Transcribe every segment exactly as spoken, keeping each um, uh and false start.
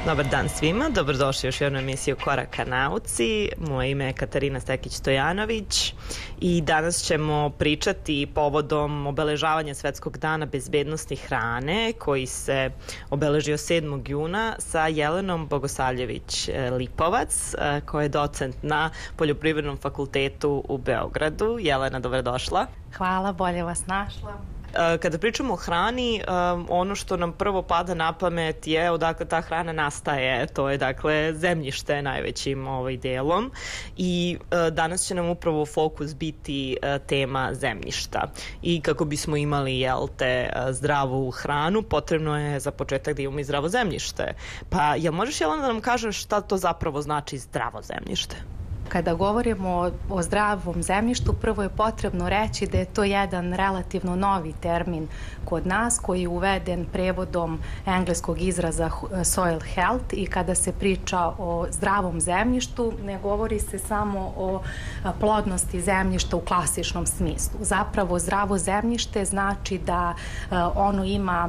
Dobar dan svima, dobrodošli još u jednu emisiju Koraka nauci. Moje ime je Katarina Stekić-Stojanović i danas ćemo pričati povodom obeležavanja Svetskog dana bezbednosti hrane koji se obeležio sedmog juna sa Jelenom Bogosavljević-Lipovac koja je docent na Poljoprivrednom fakultetu u Beogradu. Jelena, dobrodošla. Hvala, bolje vas našla. Kada pričamo o hrani, ono što nam prvo pada na pamet je odakle ta hrana nastaje, to je dakle zemljište najvećim ovaj delom i danas će nam upravo fokus biti tema zemljišta i kako bismo imali jel te zdravu hranu potrebno je za početak da imamo i zdravo zemljište. Pa jel možeš Jelena da nam kažeš šta to zapravo znači zdravo zemljište? Kada govorimo o, o zdravom zemljištu, prvo je potrebno reći da je to jedan relativno novi termin kod nas koji je uveden prevodom engleskog izraza soil health i kada se priča o zdravom zemljištu ne govori se samo o plodnosti zemljišta u klasičnom smislu. Zapravo zdravo zemljište znači da ono ima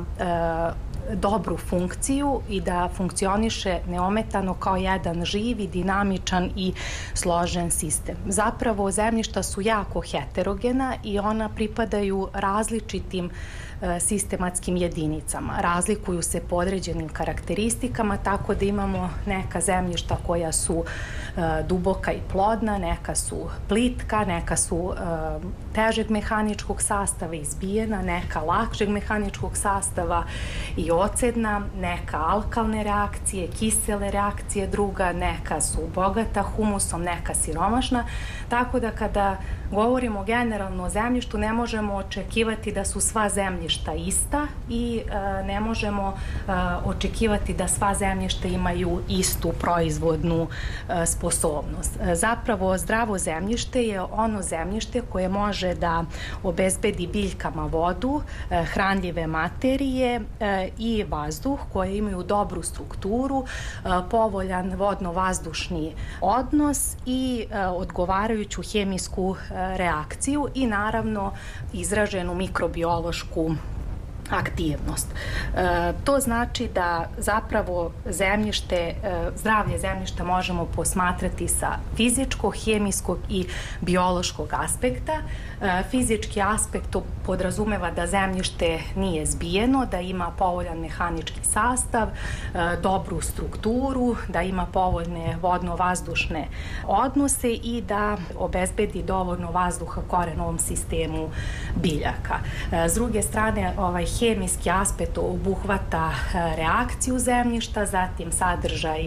dobru funkciju i da funkcioniše neometano kao jedan živi, dinamičan i složen sistem. Zapravo zemljišta su jako heterogena i ona pripadaju različitim sistematskim jedinicama. Razlikuju se po određenim karakteristikama, tako da imamo neka zemljišta koja su uh, duboka i plodna, neka su plitka, neka su uh, težeg mehaničkog sastava i zbijena, neka lakšeg mehaničkog sastava i ocedna, neka alkalne reakcije, kisele reakcije druga, neka su bogata humusom, neka siromašna, tako da kada govorimo generalno o zemljištu ne možemo očekivati da su sva zemljišta ista i e, ne možemo e, očekivati da sva zemljišta imaju istu proizvodnu e, sposobnost. E, zapravo zdravo zemljište je ono zemljište koje može da obezbedi biljkama vodu, e, hranljive materije e, i vazduh koje imaju dobru strukturu, e, povoljan vodno-vazdušni odnos i e, odgovarajuću hemijsku e, reakciju i naravno izraženu mikrobiološku aktivnost. E, to znači da zapravo zemljište, e, zdravlje zemljišta možemo posmatrati sa fizičkog, hemijskog i biološkog aspekta. E, fizički aspekt to podrazumeva da zemljište nije zbijeno, da ima povoljan mehanički sastav, e, dobru strukturu, da ima povoljne vodno-vazdušne odnose i da obezbedi dovoljno vazduha korenovom sistemu biljaka. E, s druge strane, ovaj hemijski aspekt obuhvata reakciju zemljišta, zatim sadržaj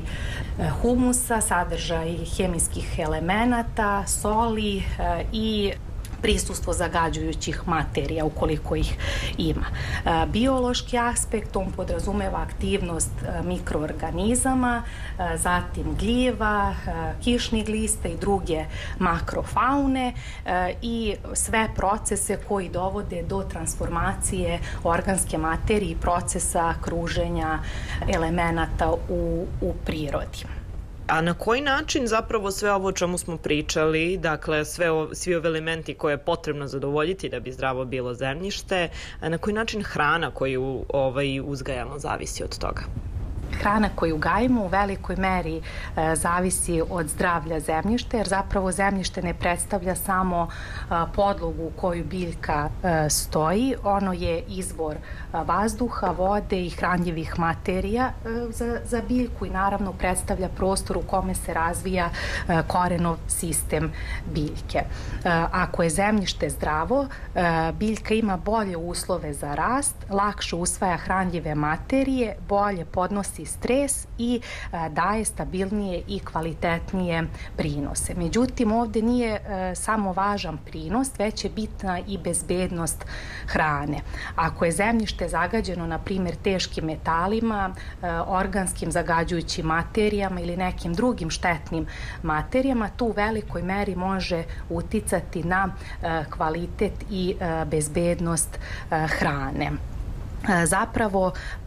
humusa, sadržaj hemijskih elemenata, soli i prisustvo zagađujućih materija ukoliko ih ima. Biološki aspekt, on podrazumeva aktivnost mikroorganizama, zatim gljiva, kišnih lista i druge makrofaune i sve procese koji dovode do transformacije organske materije i procesa kruženja elemenata u, u prirodi. A na koji način zapravo sve ovo o čemu smo pričali, dakle sve o, svi ovi elementi koje je potrebno zadovoljiti da bi zdravo bilo zemljište, na koji način hrana koju ovaj, uzgajamo zavisi od toga? Hrana koju gajimo u velikoj meri e, zavisi od zdravlja zemljišta, jer zapravo zemljište ne predstavlja samo a, podlogu u koju biljka a, stoji, ono je izvor a, vazduha, vode i hranjivih materija a, za, za biljku i naravno predstavlja prostor u kome se razvija a, korenov sistem biljke. A, ako je zemljište zdravo, a, biljka ima bolje uslove za rast, lakše usvaja hranjive materije, bolje podnosi stres i a, daje stabilnije i kvalitetnije prinose. Međutim, ovdje nije a, samo važan prinos, već je bitna i bezbednost hrane. Ako je zemljište zagađeno, na primjer, teškim metalima, a, organskim zagađujućim materijama ili nekim drugim štetnim materijama, tu u velikoj meri može uticati na a, kvalitet i a, bezbednost a, hrane. Zapravo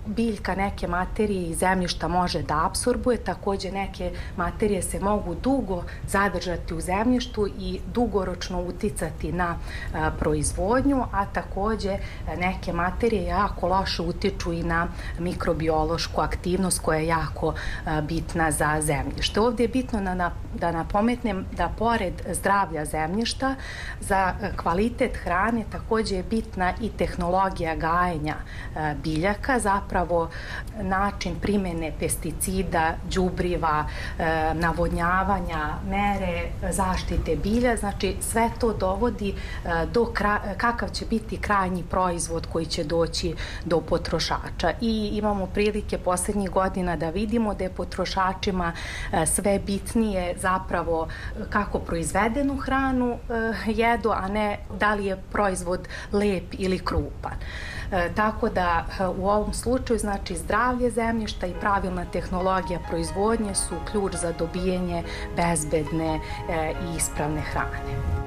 biljka neke materije iz zemljišta može da apsorbuje, takođe neke materije se mogu dugo zadržati u zemljištu i dugoročno uticati na proizvodnju, a takođe neke materije jako loše utiču i na mikrobiološku aktivnost koja je jako bitna za zemljište. Ovdje je bitno da napomenem da pored zdravlja zemljišta za kvalitet hrane takođe je bitna i tehnologija gajenja biljaka, zapravo način primene pesticida, đubriva, navodnjavanja, mere zaštite bilja, znači sve to dovodi do kakav će biti krajnji proizvod koji će doći do potrošača. I imamo prilike poslednjih godina da vidimo da je potrošačima sve bitnije zapravo kako proizvedenu hranu jedu, a ne da li je proizvod lep ili krupan. Tako da u ovom slučaju znači zdravlje zemljišta i pravilna tehnologija proizvodnje su ključ za dobijanje bezbedne i ispravne hrane.